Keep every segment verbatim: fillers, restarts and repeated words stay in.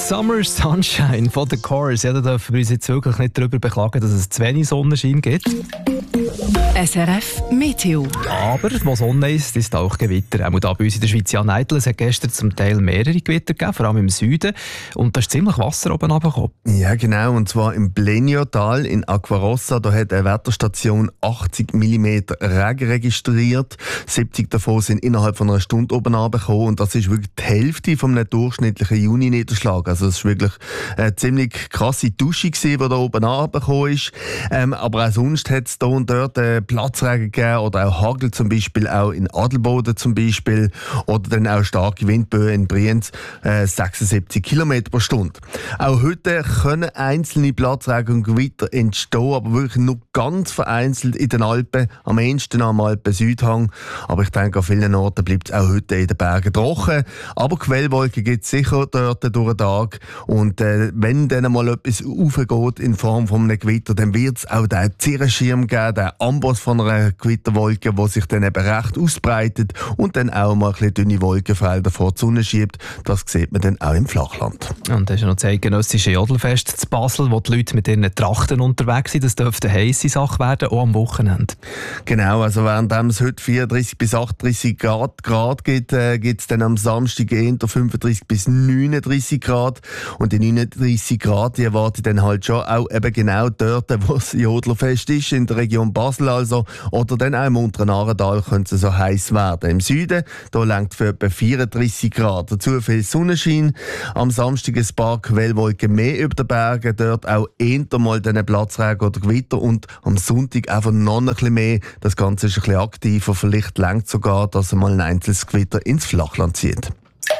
Summer Sunshine von The Chorus. Ja, da dürfen wir uns jetzt wirklich nicht darüber beklagen, dass es zu wenig Sonnenschein gibt. S R F Meteo. Aber wo Sonne ist, ist auch Gewitter. Auch da bei uns in der Schweiz. Ja, Neidl, es hat gestern zum Teil mehrere Gewitter gegeben, vor allem im Süden. Und da ist ziemlich Wasser oben runtergekommen. Ja, genau. Und zwar im Bleniotal in Aquarossa. Da hat eine Wetterstation achtzig Millimeter Regen registriert. siebzig davon sind innerhalb von einer Stunde oben runtergekommen. Und das ist wirklich die Hälfte von einem durchschnittlichen Juni-Niederschlag. Also es war wirklich eine ziemlich krasse Dusche, die da oben runtergekommen ist. Ähm, aber auch sonst hat es da und dort äh, Platzregen gegeben oder auch Hagel, zum Beispiel auch in Adelboden zum Beispiel, oder dann auch starke Windböen in Brienz, äh, sechsundsiebzig Kilometer pro Stunde. Auch heute können einzelne Platzregen und Gewitter entstehen, aber wirklich nur ganz vereinzelt in den Alpen, am ehesten am Alpen-Südhang. Aber ich denke, an vielen Orten bleibt es auch heute in den Bergen trocken. Aber Quellwolken gibt es sicher dort durch den Tag. Und äh, wenn dann mal etwas raufgeht in Form von einem Gewitter, dann wird es auch den Zirrenschirm geben, den Amboss von einer Gewitterwolke, die sich dann eben recht ausbreitet und dann auch mal ein bisschen dünne Wolkenfelder vor die Sonne schiebt. Das sieht man dann auch im Flachland. Und das ist ja noch das eidgenössische Jodelfest zu Basel, wo die Leute mit ihren Trachten unterwegs sind. Das dürfte eine heisse Sache werden, auch am Wochenende. Genau, also während es heute vierunddreißig bis achtunddreißig Grad, Grad gibt, äh, gibt es dann am Samstag eher fünfunddreißig bis neununddreißig Grad. Und die neununddreißig Grad, die erwarte ich dann halt schon auch eben genau dort, wo das Jodlerfest ist, in der Region Basel also. Oder dann auch im unteren Aargau könnte es so heiß werden. Im Süden, da langt für etwa vierunddreißig Grad. Dazu viel Sonnenschein. Am Samstag ein paar Quellwolken mehr über den Bergen. Dort auch eher mal diesen Platzregen oder Gewitter. Und am Sonntag einfach noch ein bisschen mehr. Das Ganze ist ein bisschen aktiver. Vielleicht langt sogar, dass mal ein einzelnes Gewitter ins Flachland zieht.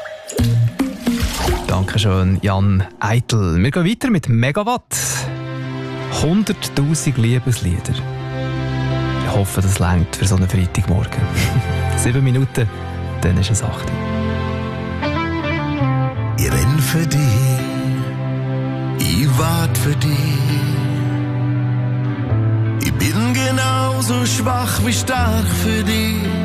Dankeschön, Jan Eitel. Wir gehen weiter mit Megawatt. hunderttausend Liebeslieder. Ich hoffe, das reicht für so einen Freitagmorgen. Sieben Minuten, dann ist es acht. Ich renn für dich, ich wart für dich. Ich bin genauso schwach wie stark für dich.